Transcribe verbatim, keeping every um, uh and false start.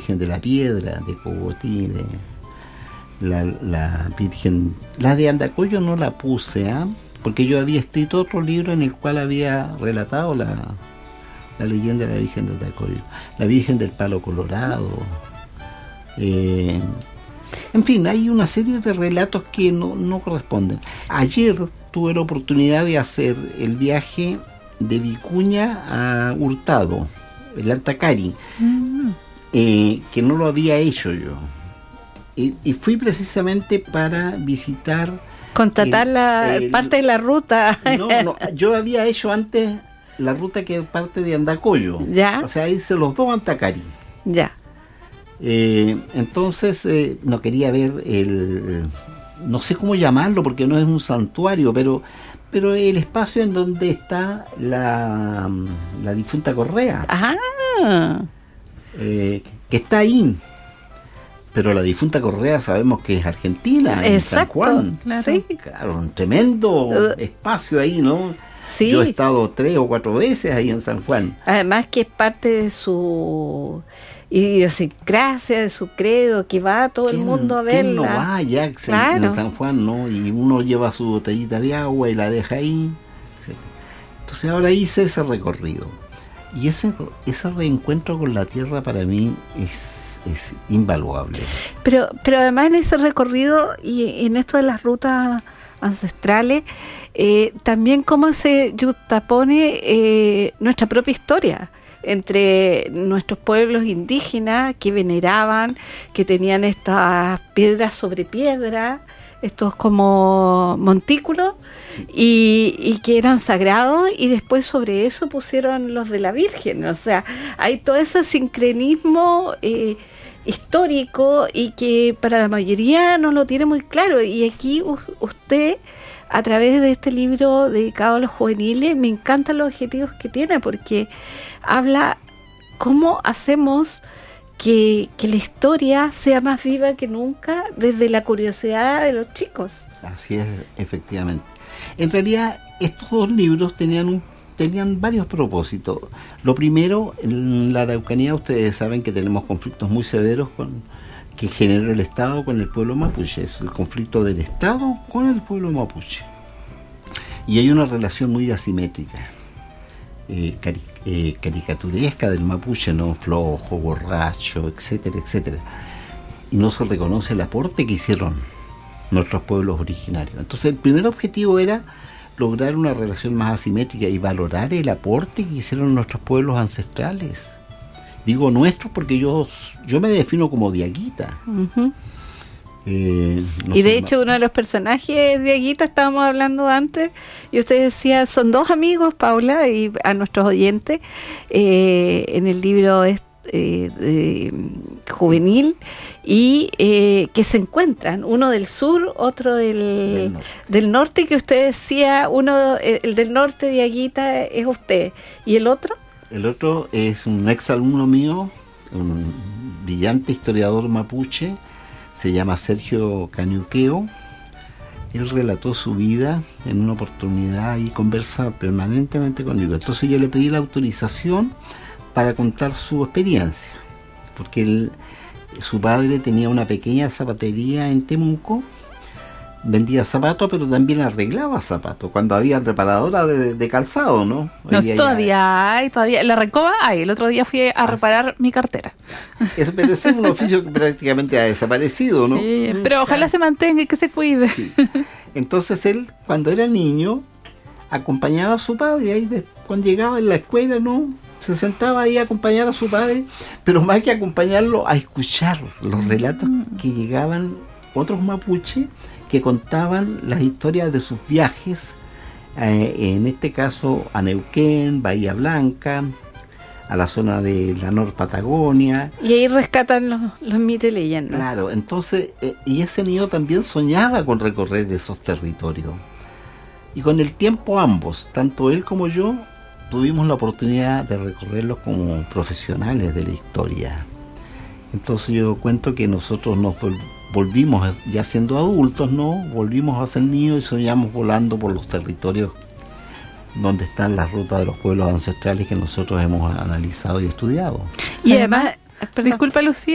Virgen de la Piedra, de Cogotí, de la, la Virgen... La de Andacollo no la puse, ¿eh? Porque yo había escrito otro libro en el cual había relatado la, la leyenda de la Virgen de Andacollo, la Virgen del Palo Colorado. Eh, en fin, hay una serie de relatos que no, no corresponden. Ayer tuve la oportunidad de hacer el viaje de Vicuña a Hurtado, el Altacari, mm. eh, que no lo había hecho yo. Y, y fui precisamente para visitar... Constatar el, la el, parte de la ruta. No, no, yo había hecho antes la ruta que parte de Andacollo. Ya. O sea, hice los dos Altacari. Ya. Eh, entonces, eh, no quería ver el... No sé cómo llamarlo, porque no es un santuario, pero... pero el espacio en donde está la, la difunta Correa. Ajá. Eh, que está ahí. Pero la difunta Correa sabemos que es argentina. Exacto. En San Juan. Claro. Sí, claro, un tremendo uh, espacio ahí, ¿no? Sí. Yo he estado tres o cuatro veces ahí en San Juan. Además que es parte de su idiosincrasia, de su credo, que va todo el mundo a verla. ¿Quién no va ya claro. en San Juan, no? Y uno lleva su botellita de agua y la deja ahí. Entonces ahora hice ese recorrido. Y ese, ese reencuentro con la tierra para mí es, es invaluable. Pero, pero además en ese recorrido y en esto de las rutas ancestrales, eh, también cómo se yuxtapone eh, nuestra propia historia entre nuestros pueblos indígenas que veneraban, que tenían estas piedras sobre piedra, estos como montículos, sí. y, y que eran sagrados, y después sobre eso pusieron los de la Virgen. O sea, hay todo ese sincretismo eh, histórico y que para la mayoría no lo tiene muy claro. Y aquí u- usted, a través de este libro dedicado a los juveniles, me encantan los objetivos que tiene, porque habla cómo hacemos que, que la historia sea más viva que nunca desde la curiosidad de los chicos. Así es, efectivamente. En realidad, estos dos libros tenían un, tenían varios propósitos. Lo primero, en la Araucanía ustedes saben que tenemos conflictos muy severos con que generó el Estado con el pueblo mapuche. Es el conflicto del Estado con el pueblo mapuche. Y hay una relación muy asimétrica, eh, cari- eh, caricaturesca del mapuche, ¿no? Flojo, borracho, etcétera, etcétera. Y no se reconoce el aporte que hicieron nuestros pueblos originarios. Entonces el primer objetivo era lograr una relación más asimétrica y valorar el aporte que hicieron nuestros pueblos ancestrales. Digo nuestros porque yo, yo me defino como diaguita. Uh-huh. Eh, no y de sé, hecho ma- uno de los personajes de Aguita, estábamos hablando antes, y usted decía, son dos amigos, Paula, y a nuestros oyentes, eh, en el libro es, eh, de, juvenil, y eh, que se encuentran, uno del sur, otro del, Del norte. del norte, que usted decía, uno eh, el del norte de Aguita es usted, y el otro... El otro es un ex alumno mío, un brillante historiador mapuche, se llama Sergio Cañuqueo. Él relató su vida en una oportunidad y conversa permanentemente conmigo. Entonces yo le pedí la autorización para contar su experiencia, porque él, su padre tenía una pequeña zapatería en Temuco, vendía zapatos, pero también arreglaba zapatos, cuando había reparadora de, de calzado, ¿no? No, Hoy día todavía ya- hay, todavía. La recoba hay. El otro día fui a reparar mi cartera. Es, pero ese es un oficio que prácticamente ha desaparecido, ¿no? Sí, pero ojalá se mantenga y que se cuide. Sí. Entonces él, cuando era niño, acompañaba a su padre, ahí de- cuando llegaba en la escuela, ¿no? Se sentaba ahí a acompañar a su padre, pero más que acompañarlo, a escuchar los relatos que llegaban otros mapuches que contaban las historias de sus viajes, eh, en este caso a Neuquén, Bahía Blanca, a la zona de la Nor Patagonia. Y ahí rescatan los, los mitos y leyendas. Claro, entonces, eh, y ese niño también soñaba con recorrer esos territorios. Y con el tiempo ambos, tanto él como yo, tuvimos la oportunidad de recorrerlos como profesionales de la historia. Entonces yo cuento que nosotros nos vol- volvimos, ya siendo adultos, ¿no? Volvimos a ser niños y soñamos volando por los territorios donde están las rutas de los pueblos ancestrales que nosotros hemos analizado y estudiado. Y además, perdón. Disculpa, Lucía.